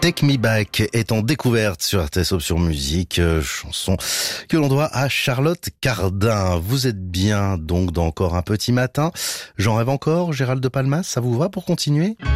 Take Me Back est en découverte sur RTS Option Musique, chanson que l'on doit à Charlotte Cardin. Vous êtes bien donc dans Encore un petit matin. J'en rêve encore, Gérald de Palmas, ça vous va pour continuer ?